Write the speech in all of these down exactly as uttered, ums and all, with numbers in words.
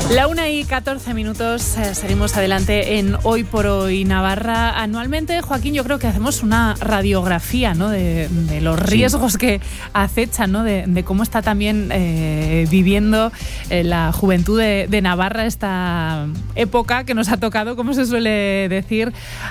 La una y catorce minutos, eh, seguimos adelante en Hoy por Hoy Navarra. Anualmente, Joaquín, yo creo que hacemos una radiografía, ¿no?, de, de los riesgos sí. que acechan, ¿no?, de, de cómo está también eh, viviendo eh, la juventud de, de Navarra esta época que nos ha tocado, como se suele decir.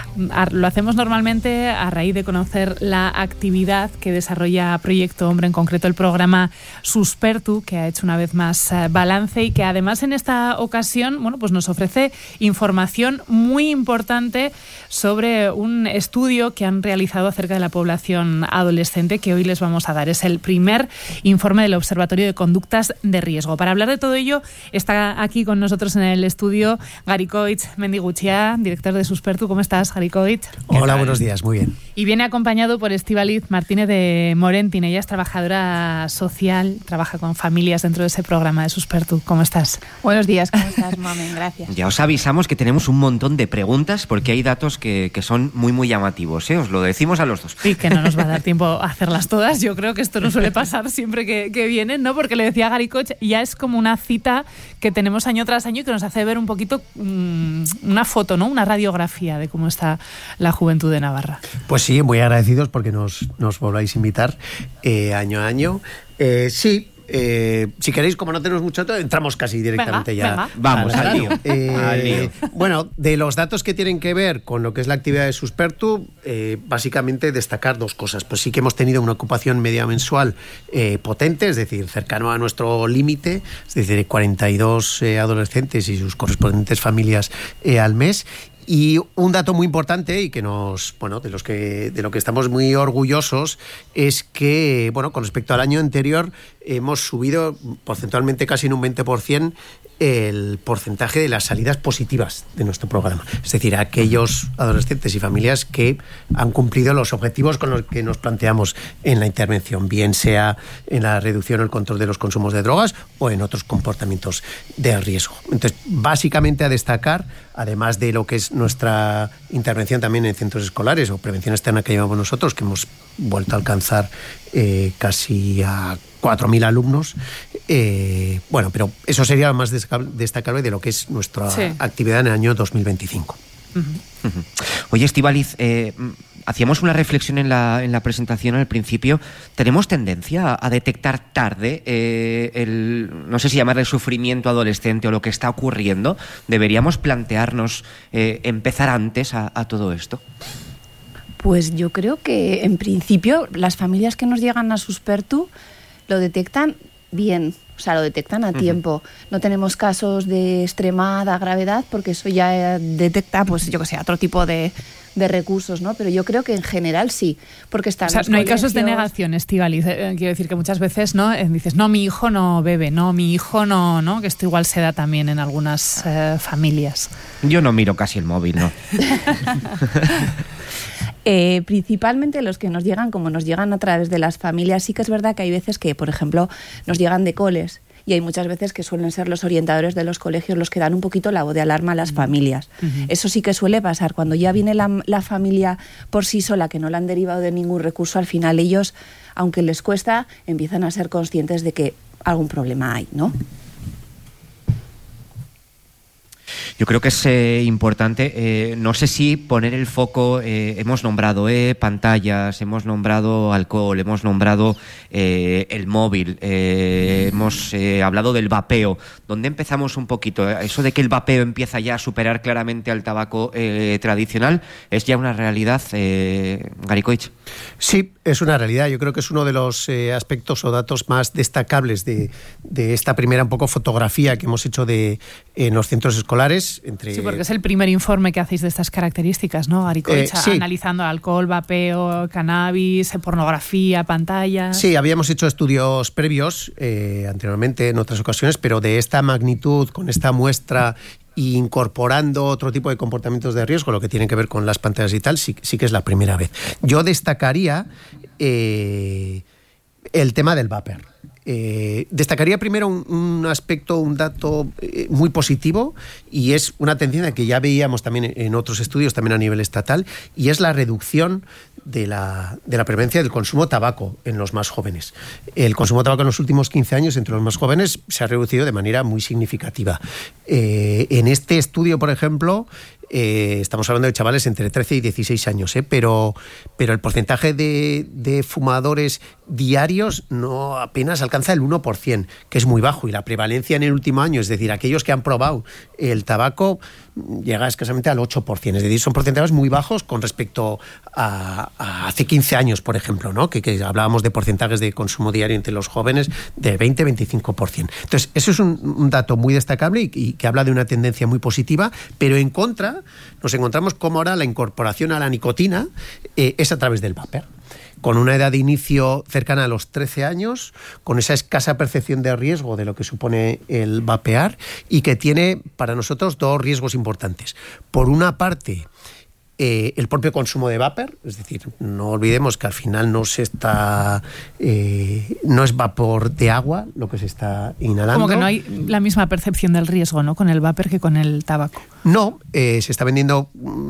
Lo hacemos normalmente a raíz de conocer la actividad que desarrolla Proyecto Hombre, en concreto el programa Suspertu, que ha hecho una vez más eh, balance y que además en esta ocasión, bueno, pues nos ofrece información muy importante sobre un estudio que han realizado acerca de la población adolescente que hoy les vamos a dar. Es el primer informe del Observatorio de Conductas de Riesgo. Para hablar de todo ello, está aquí con nosotros en el estudio Garikoitz Mendiguchea, director de Suspertu. ¿Cómo estás, Garikoitz? Hola, buenos días, muy bien. Y viene acompañado por Estíbaliz Martínez de Morentin. Ella es trabajadora social, trabaja con familias dentro de ese programa de Suspertu. ¿Cómo estás? Buenos días, ¿cómo estás, Mamen? Gracias. Ya os avisamos que tenemos un montón de preguntas porque hay datos que, que son muy, muy llamativos, ¿eh? Os lo decimos a los dos. Y que no nos va a dar tiempo a hacerlas todas. Yo creo que esto no suele pasar siempre que, que vienen, ¿no? Porque le decía a Garikoitz, ya es como una cita que tenemos año tras año y que nos hace ver un poquito mmm, una foto, ¿no? Una radiografía de cómo está la juventud de Navarra. Pues sí, muy agradecidos porque nos, nos volváis a invitar eh, año a año. Eh, sí. Eh, si queréis, como no tenemos mucho dato, entramos casi directamente venga, ya. Venga. Vamos, al lío. Eh, al lío. Bueno, de los datos que tienen que ver con lo que es la actividad de Suspertu, eh, básicamente destacar dos cosas. Pues sí que hemos tenido una ocupación media mensual eh, potente, es decir, cercano a nuestro límite, es decir, cuarenta y dos eh, adolescentes y sus correspondientes familias eh, al mes. Y un dato muy importante y que nos, bueno, de los que de lo que estamos muy orgullosos es que, bueno, con respecto al año anterior hemos subido porcentualmente casi en un veinte por ciento el porcentaje de las salidas positivas de nuestro programa. Es decir, aquellos adolescentes y familias que han cumplido los objetivos con los que nos planteamos en la intervención, bien sea en la reducción o el control de los consumos de drogas o en otros comportamientos de riesgo. Entonces, básicamente a destacar, además de lo que es nuestra intervención también en centros escolares o prevención externa que llevamos nosotros, que hemos vuelto a alcanzar eh, casi a cuatro mil alumnos. Eh, bueno, pero eso sería lo más destacable de lo que es nuestra sí. actividad en el año dos mil veinticinco. Uh-huh. Uh-huh. Oye, Estíbaliz, eh, hacíamos una reflexión en la, en la presentación al principio. ¿Tenemos tendencia a, a detectar tarde eh, el, no sé si llamarle sufrimiento adolescente o lo que está ocurriendo? ¿Deberíamos plantearnos eh, empezar antes a, a todo esto? Pues yo creo que en principio las familias que nos llegan a Suspertu lo detectan bien, o sea, lo detectan a uh-huh. tiempo. No tenemos casos de extremada gravedad porque eso ya detecta, pues yo que sé, otro tipo de, de recursos, ¿no? Pero yo creo que en general sí, porque están. O sea, los no hay colegios... casos de negación, Estíbaliz. Eh, quiero decir que muchas veces, ¿no? Eh, dices, no, mi hijo no bebe, no, mi hijo no, ¿no? Que esto igual se da también en algunas eh, familias. Yo no miro casi el móvil, ¿no? Eh, principalmente los que nos llegan, como nos llegan a través de las familias, sí que es verdad que hay veces que, por ejemplo, nos llegan de coles y hay muchas veces que suelen ser los orientadores de los colegios los que dan un poquito la voz de alarma a las familias. Uh-huh. Eso sí que suele pasar. Cuando ya viene la, la familia por sí sola, que no la han derivado de ningún recurso, al final ellos, aunque les cuesta, empiezan a ser conscientes de que algún problema hay, ¿no? Yo creo que es eh, importante, eh, no sé si poner el foco, eh, hemos nombrado eh, pantallas, hemos nombrado alcohol, hemos nombrado eh, el móvil, eh, hemos eh, hablado del vapeo. ¿Dónde empezamos un poquito? Eso de que el vapeo empieza ya a superar claramente al tabaco eh, tradicional, ¿es ya una realidad, eh, Garikoitz? Sí, es una realidad. Yo creo que es uno de los eh, aspectos o datos más destacables de, de esta primera un poco fotografía que hemos hecho de en los centros escolares. Entre... Sí, porque es el primer informe que hacéis de estas características, ¿no, Garikoitz? Eh, sí. Analizando alcohol, vapeo, cannabis, pornografía, pantallas. Sí, habíamos hecho estudios previos eh, anteriormente en otras ocasiones, pero de esta magnitud, con esta muestra y incorporando otro tipo de comportamientos de riesgo, lo que tiene que ver con las pantallas y tal, sí, sí que es la primera vez. Yo destacaría eh, el tema del vapor. Eh, destacaría primero un, un aspecto, un dato eh, muy positivo, y es una tendencia que ya veíamos también en otros estudios, también a nivel estatal, y es la reducción de la, de la prevalencia del consumo de tabaco en los más jóvenes. El consumo de tabaco en los últimos quince años entre los más jóvenes se ha reducido de manera muy significativa. Eh, en este estudio, por ejemplo, Eh, estamos hablando de chavales entre trece y dieciséis años, ¿eh? pero, pero el porcentaje de, de fumadores diarios no apenas alcanza el uno por ciento, que es muy bajo, y la prevalencia en el último año, es decir, aquellos que han probado el tabaco, llega escasamente al ocho por ciento, es decir, son porcentajes muy bajos con respecto a, a hace quince años, por ejemplo, ¿no? que, que hablábamos de porcentajes de consumo diario entre los jóvenes de veinte a veinticinco por ciento. Entonces, eso es un, un dato muy destacable y, y que habla de una tendencia muy positiva, pero en contra nos encontramos como ahora la incorporación a la nicotina eh, es a través del vapor, con una edad de inicio cercana a los trece años, con esa escasa percepción de riesgo de lo que supone el vapear, y que tiene para nosotros dos riesgos importantes. Por una parte, Eh, el propio consumo de vapor, es decir, no olvidemos que al final no se está eh, no es vapor de agua lo que se está inhalando. Como que no hay la misma percepción del riesgo, ¿no?, con el vapor que con el tabaco. No, eh, se está vendiendo,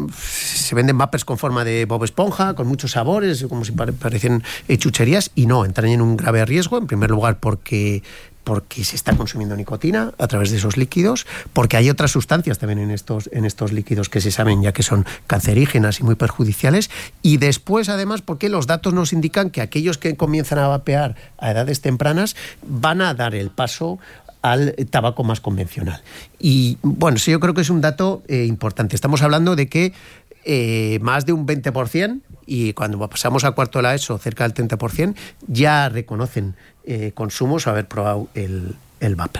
se venden vapers con forma de Bob Esponja, con muchos sabores, como si pare, parecen eh, chucherías, y no, entran en un grave riesgo, en primer lugar porque porque se está consumiendo nicotina a través de esos líquidos, porque hay otras sustancias también en estos, en estos líquidos que se saben ya que son cancerígenas y muy perjudiciales, y después además porque los datos nos indican que aquellos que comienzan a vapear a edades tempranas van a dar el paso al tabaco más convencional. Y bueno, sí, yo creo que es un dato eh, importante. Estamos hablando de que eh, más de un veinte por ciento, y cuando pasamos a cuarto de la ESO cerca del treinta por ciento, ya reconocen eh, consumos o haber probado el, el vapor.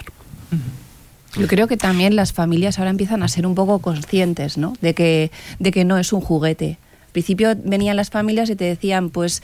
Yo creo que también las familias ahora empiezan a ser un poco conscientes, ¿no?, de que, de que no es un juguete. Al principio venían las familias y te decían, pues,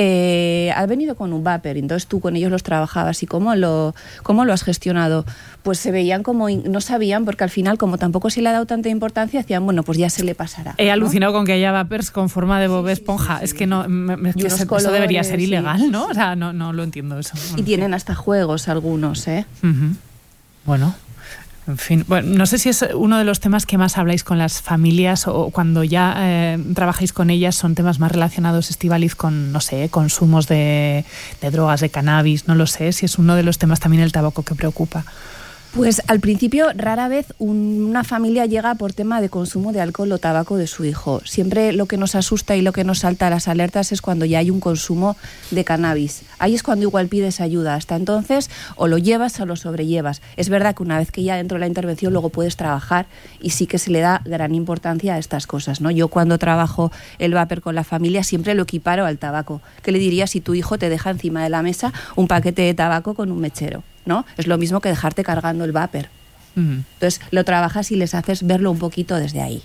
eh, has venido con un vapor, entonces tú con ellos los trabajabas. ¿Y cómo lo, cómo lo has gestionado? Pues se veían como, no sabían, porque al final, como tampoco se le ha dado tanta importancia, decían, bueno, pues ya se le pasará. He ¿no? alucinado con que haya vapers con forma de Bob Esponja. Sí, sí, sí. Es que, no, es que eso, colores, eso debería ser ilegal, sí, ¿no? O sea, no, no lo entiendo eso. Y tienen hasta juegos algunos, ¿eh? Uh-huh. Bueno... En fin, bueno, no sé si es uno de los temas que más habláis con las familias, o cuando ya eh, trabajáis con ellas son temas más relacionados, Estíbaliz, con, no sé, consumos de, de drogas, de cannabis, no lo sé, si es uno de los temas también el tabaco que preocupa. Pues al principio rara vez una familia llega por tema de consumo de alcohol o tabaco de su hijo. Siempre lo que nos asusta y lo que nos salta a las alertas es cuando ya hay un consumo de cannabis. Ahí es cuando igual pides ayuda. Hasta entonces o lo llevas o lo sobrellevas. Es verdad que una vez que ya dentro de la intervención luego puedes trabajar, y sí que se le da gran importancia a estas cosas, ¿no? Yo cuando trabajo el vapor con la familia siempre lo equiparo al tabaco. ¿Qué le dirías si tu hijo te deja encima de la mesa un paquete de tabaco con un mechero? ¿No? Es lo mismo que dejarte cargando el vapor. Mm. Entonces lo trabajas y les haces verlo un poquito desde ahí.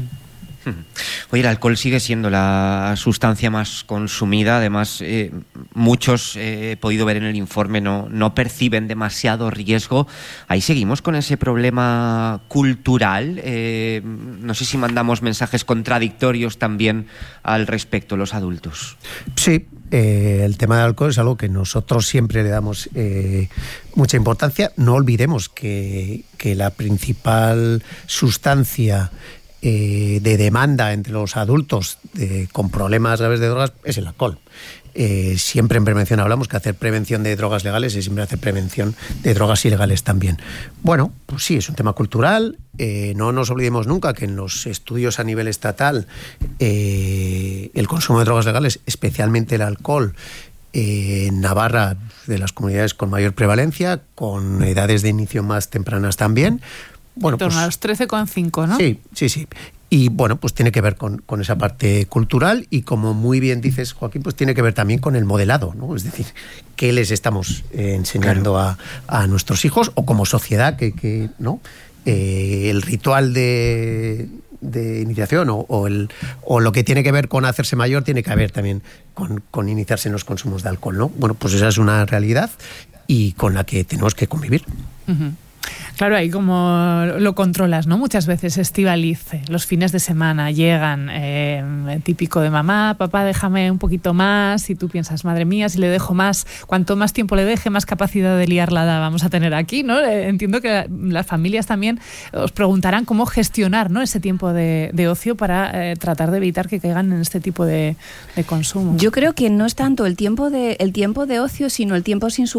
Mm. Oye, el alcohol sigue siendo la sustancia más consumida. Además, eh, muchos, eh, he podido ver en el informe, no, no perciben demasiado riesgo. Ahí seguimos con ese problema cultural. Eh, no sé si mandamos mensajes contradictorios también al respecto los adultos. Sí. Eh, el tema del alcohol es algo que nosotros siempre le damos eh, mucha importancia. No olvidemos que, que la principal sustancia eh, de demanda entre los adultos de, con problemas graves de drogas es el alcohol. Eh, siempre en prevención hablamos que hacer prevención de drogas legales es siempre hacer prevención de drogas ilegales también. Bueno, pues sí, es un tema cultural. Eh, no nos olvidemos nunca que en los estudios a nivel estatal eh, el consumo de drogas legales, especialmente el alcohol, eh, en Navarra, de las comunidades con mayor prevalencia, con edades de inicio más tempranas también. Bueno, en torno pues, a los trece coma cinco, ¿no? Sí, sí, sí. Y bueno, pues tiene que ver con, con esa parte cultural, y como muy bien dices, Joaquín, pues tiene que ver también con el modelado, ¿no? Es decir, qué les estamos eh, enseñando claro. a, a nuestros hijos, o como sociedad, que, que ¿no? Eh, el ritual de, de iniciación o, o, el, o lo que tiene que ver con hacerse mayor tiene que ver también con, con iniciarse en los consumos de alcohol, ¿no? Bueno, pues esa es una realidad y con la que tenemos que convivir. Uh-huh. Claro. Claro, ahí como lo controlas, ¿no? Muchas veces, Estíbaliz, los fines de semana llegan, eh, típico de mamá, papá, déjame un poquito más, y tú piensas, madre mía, si le dejo más, cuanto más tiempo le deje, más capacidad de liarla vamos a tener aquí, ¿no? Eh, entiendo que las familias también os preguntarán cómo gestionar, ¿no?, ese tiempo de, de ocio para eh, tratar de evitar que caigan en este tipo de, de consumo. Yo creo que no es tanto el tiempo de, el tiempo de ocio, sino el tiempo sin su